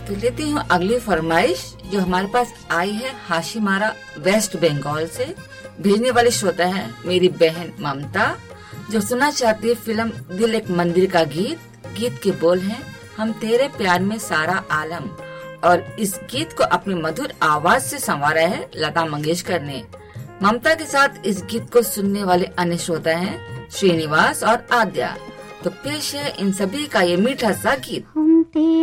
तो लेती हूँ अगली फरमाइश जो हमारे पास आई है हाशिमारा वेस्ट बंगाल से। भेजने वाले श्रोता है मेरी बहन ममता, जो सुनना चाहती है फिल्म दिल एक मंदिर का गीत। गीत के बोल हैं हम तेरे प्यार में सारा आलम, और इस गीत को अपनी मधुर आवाज से संवारा है लता मंगेशकर ने। ममता के साथ इस गीत को सुनने वाले अन्य श्रोता हैं श्रीनिवास और आद्या। तो पेश है इन सभी का ये मीठा सा गीत।